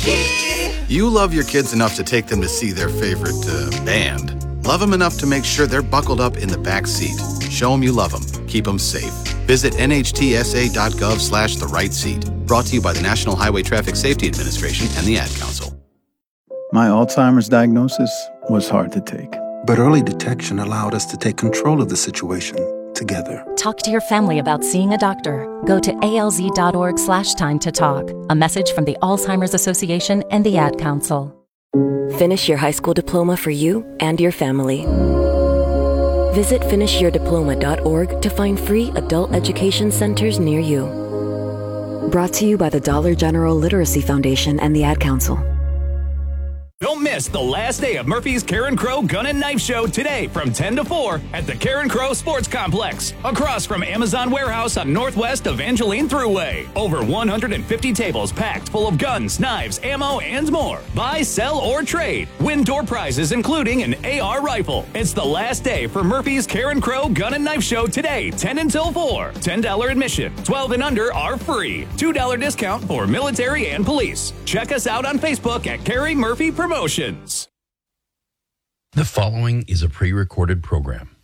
You love your kids enough to take them to see their favorite band. Love them enough to make sure they're buckled up in the back seat. Show them you love them. Keep them safe. Visit nhtsa.gov/the right seat. Brought to you by the National Highway Traffic Safety Administration and the Ad Council. My Alzheimer's diagnosis was hard to take. But early detection allowed us to take control of the situation together. Talk to your family about seeing a doctor. Go to alz.org/time to talk. A message from the Alzheimer's Association and the Ad Council. Finish your high school diploma for you and your family. Visit finishyourdiploma.org to find free adult education centers near you. Brought to you by the Dollar General Literacy Foundation and the Ad Council. Don't miss the last day of Murphy's Karen Crow Gun and Knife Show today from 10 to 4 at the Karen Crow Sports Complex, across from Amazon Warehouse on northwest Evangeline Thruway. Over 150 tables packed full of guns, knives, ammo, and more. Buy, sell, or trade. Win door prizes including an AR rifle. It's the last day for Murphy's Karen Crow Gun and Knife Show today, 10 until 4. $10 admission. 12 and under are free. $2 discount for military and police. Check us out on Facebook at Carrie Murphy Promotions. The following is a pre-recorded program.